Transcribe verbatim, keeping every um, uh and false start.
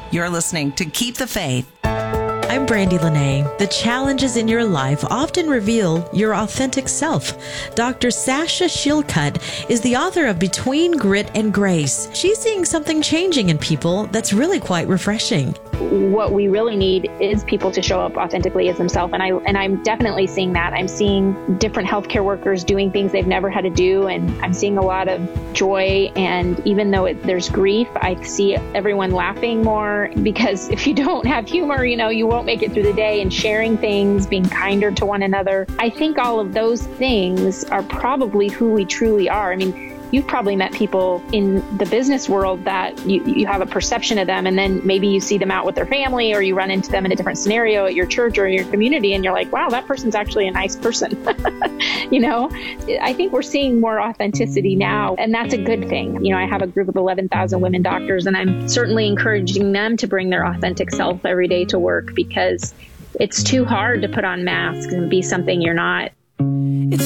You're listening to Keep the Faith. I'm Brandy Lene. The challenges in your life often reveal your authentic self. Doctor Sasha Shillcutt is the author of Between Grit and Grace. She's seeing something changing in people that's really quite refreshing. What we really need is people to show up authentically as themselves. And I, and I'm definitely seeing that. I'm seeing different healthcare workers doing things they've never had to do. And I'm seeing a lot of joy. And even though it, there's grief, I see everyone laughing more, because if you don't have humor, you know, you won't make it through the day. And sharing things, being kinder to one another. I think all of those things are probably who we truly are. I mean, you've probably met people in the business world that you, you have a perception of them, and then maybe you see them out with their family, or you run into them in a different scenario at your church or your community, and you're like, wow, that person's actually a nice person. You know, I think we're seeing more authenticity now, and that's a good thing. You know, I have a group of eleven thousand women doctors, and I'm certainly encouraging them to bring their authentic self every day to work, because it's too hard to put on masks and be something you're not.